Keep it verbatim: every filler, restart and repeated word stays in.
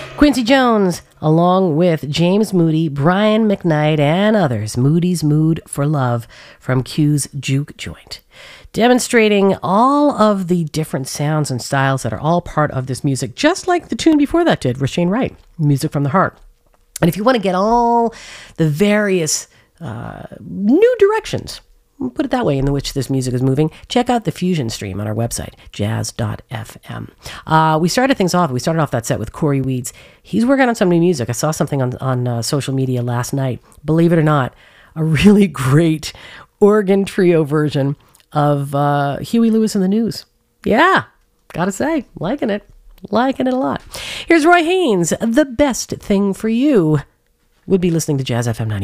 Quincy Jones, along with James Moody, Brian McKnight, and others. Moody's Mood for Love from Q's Juke Joint. Demonstrating all of the different sounds and styles that are all part of this music, just like the tune before that did, Rashane Wright, Music from the Heart. And if you want to get all the various uh, new directions, we'll put it that way, in which this music is moving, check out the Fusion stream on our website, jazz dot f m. Uh, we started things off, we started off that set with Corey Weeds. He's working on some new music. I saw something on, on uh, social media last night. Believe it or not, a really great organ trio version of uh, Huey Lewis and the News. Yeah, gotta say, liking it. Liking it a lot. Here's Roy Haynes. The best thing for you would be listening to Jazz F M ninety.